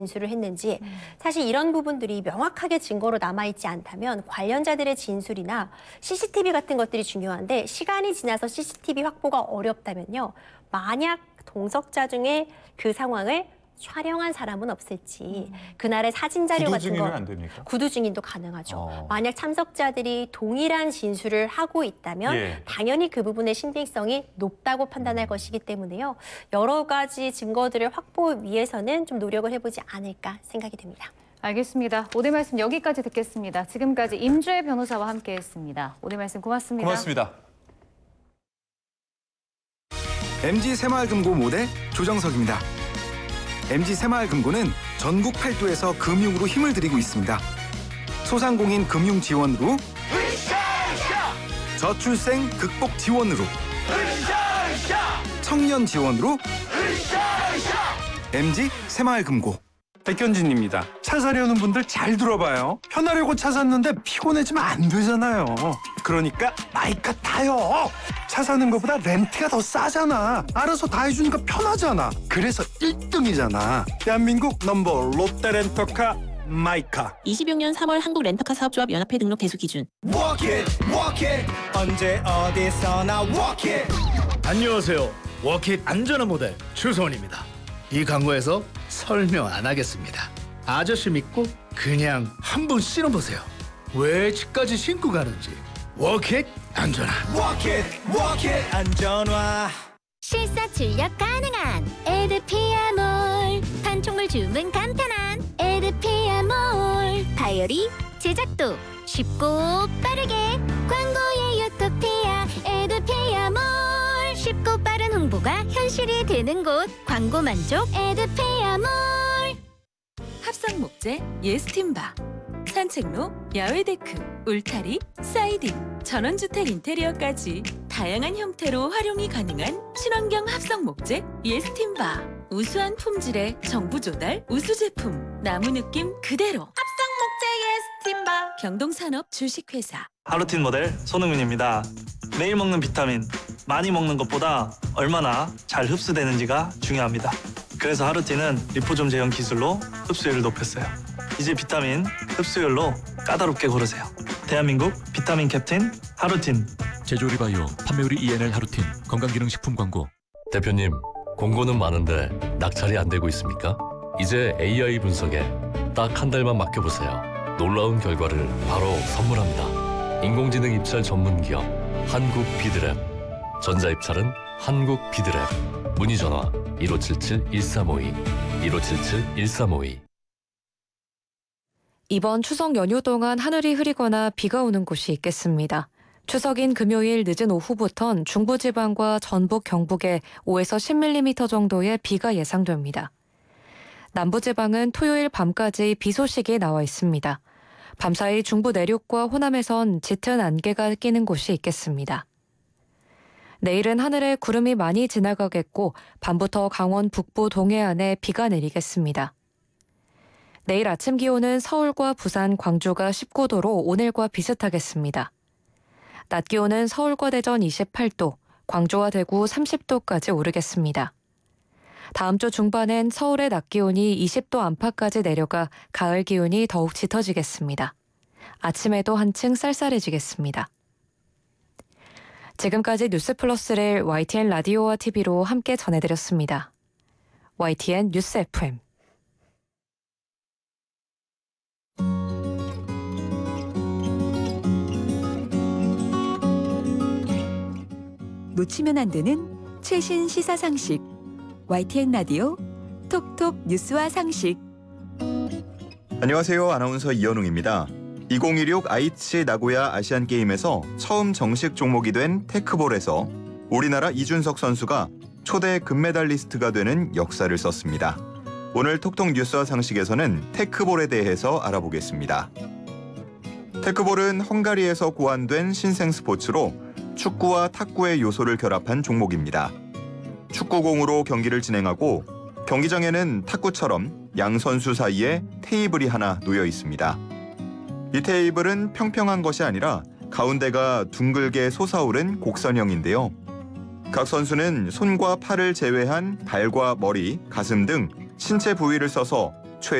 진술을 했는지 사실 이런 부분들이 명확하게 증거로 남아있지 않다면 관련자들의 진술이나 CCTV 같은 것들이 중요한데 시간이 지나서 CCTV 확보가 어렵다면요. 만약 동석자 중에 그 상황을 촬영한 사람은 없을지 그날의 사진 자료 구두 같은 증인은 거 안 됩니까? 구두 증인도 가능하죠. 만약 참석자들이 동일한 진술을 하고 있다면 예. 당연히 그 부분의 신빙성이 높다고 판단할 것이기 때문에요. 여러 가지 증거들을 확보 위해서는 좀 노력을 해보지 않을까 생각이 됩니다. 알겠습니다. 오늘 말씀 여기까지 듣겠습니다. 지금까지 임주혜 변호사와 함께했습니다. 오늘 말씀 고맙습니다. 고맙습니다. MG 새마을금고 모대 조정석입니다. MG 새마을금고는 전국 8도에서 금융으로 힘을 들이고 있습니다. 소상공인 금융 지원으로, 저출생 극복 지원으로, 청년 지원으로, MG 새마을금고. 백현진입니다. 차 사려는 분들 잘 들어봐요. 편하려고 차 샀는데 피곤해지면 안 되잖아요. 그러니까 마이카 타요. 차 사는 것보다 렌트가 더 싸잖아. 알아서 다 해주니까 편하잖아. 그래서 1등이잖아. 대한민국 넘버 롯데렌터카 마이카. 26년 3월 한국 렌터카 사업조합 연합회 등록 대수 기준. Walk it, 언제 어디서나 walk it. 안녕하세요. 워킷 안전한 모델 추성원입니다. 이 광고에서 설명 안 하겠습니다. 아저씨 믿고 그냥 한번 신어보세요. 왜 집까지 신고 가는지. 워킷 안전한. Walk it, 안전화. 실사 출력 가능한 에드피아몰. 판촉물 주문 간편한 에드피아몰. 다이어리 제작도 쉽고 빠르게. 광고의 유토피아 에드피아몰. 쉽고 빠른 홍보가 현실이 되는 곳. 광고 만족 에드피아몰. 합성 목재 예스팀바, 산책로, 야외 데크, 울타리, 사이딩, 전원주택 인테리어까지 다양한 형태로 활용이 가능한 친환경 합성 목재 예스팀바. 우수한 품질의 정부 조달 우수 제품, 나무 느낌 그대로. 합성 목재 예스팀바. 경동산업 주식회사. 하루틴 모델 손흥민입니다. 매일 먹는 비타민, 많이 먹는 것보다 얼마나 잘 흡수되는지가 중요합니다. 그래서 하루틴은 리포좀 제형 기술로 흡수율을 높였어요. 이제 비타민 흡수율로 까다롭게 고르세요. 대한민국 비타민 캡틴 하루틴. 제조리 바이오, 판매우리 ENL 하루틴, 건강기능식품 광고. 대표님, 공고는 많은데 낙찰이 안 되고 있습니까? 이제 AI 분석에 딱 한 달만 맡겨보세요. 놀라운 결과를 바로 선물합니다. 인공지능 입찰 전문기업 한국 비드랩. 전자입찰은 한국 비드랩. 문의 전화 1577-1352, 1577-1352. 이번 추석 연휴 동안 하늘이 흐리거나 비가 오는 곳이 있겠습니다. 추석인 금요일 늦은 오후부턴 중부지방과 전북, 경북에 5에서 10mm 정도의 비가 예상됩니다. 남부지방은 토요일 밤까지 비 소식이 나와 있습니다. 밤사이 중부 내륙과 호남에선 짙은 안개가 끼는 곳이 있겠습니다. 내일은 하늘에 구름이 많이 지나가겠고 밤부터 강원 북부 동해안에 비가 내리겠습니다. 내일 아침 기온은 서울과 부산, 광주가 19도로 오늘과 비슷하겠습니다. 낮 기온은 서울과 대전 28도, 광주와 대구 30도까지 오르겠습니다. 다음 주 중반엔 서울의 낮 기온이 20도 안팎까지 내려가 가을 기온이 더욱 짙어지겠습니다. 아침에도 한층 쌀쌀해지겠습니다. 지금까지 뉴스플러스를 YTN 라디오와 TV로 함께 전해드렸습니다. YTN 뉴스 FM. 놓치면 안 되는 최신 시사 상식. YTN 라디오 톡톡 뉴스와 상식. 안녕하세요. 아나운서 이현웅입니다. 2016 아이치 나고야 아시안게임에서 처음 정식 종목이 된 테크볼에서 우리나라 이준석 선수가 초대 금메달리스트가 되는 역사를 썼습니다. 오늘 톡톡 뉴스와 상식에서는 테크볼에 대해서 알아보겠습니다. 테크볼은 헝가리에서 고안된 신생 스포츠로 축구와 탁구의 요소를 결합한 종목입니다. 축구공으로 경기를 진행하고 경기장에는 탁구처럼 양 선수 사이에 테이블이 하나 놓여 있습니다. 이 테이블은 평평한 것이 아니라 가운데가 둥글게 솟아오른 곡선형인데요. 각 선수는 손과 팔을 제외한 발과 머리, 가슴 등 신체 부위를 써서